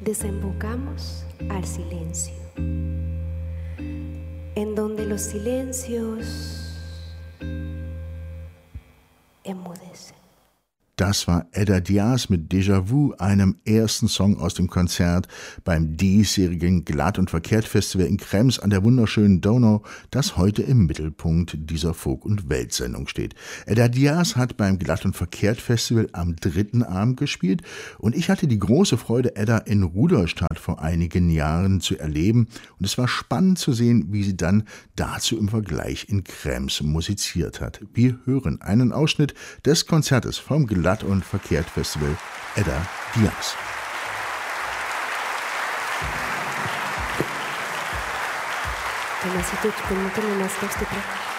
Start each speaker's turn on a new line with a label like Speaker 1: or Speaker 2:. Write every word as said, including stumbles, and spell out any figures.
Speaker 1: desembocamos al silencio, en donde los silencios enmudecen.
Speaker 2: Das war Edda Diaz mit Déjà-vu, einem ersten Song aus dem Konzert beim diesjährigen Glatt und Verkehrt Festival in Krems an der wunderschönen Donau, das heute im Mittelpunkt dieser Folk- und Weltsendung steht. Edda Diaz hat beim Glatt und Verkehrt Festival am dritten Abend gespielt und ich hatte die große Freude, Edda in Rudolstadt vor einigen Jahren zu erleben und es war spannend zu sehen, wie sie dann dazu im Vergleich in Krems musiziert hat. Wir hören einen Ausschnitt des Konzertes vom Glatt Glatt und Verkehrt Festival, Edda Diaz.
Speaker 1: Tomasito, con no te lo nazcas, te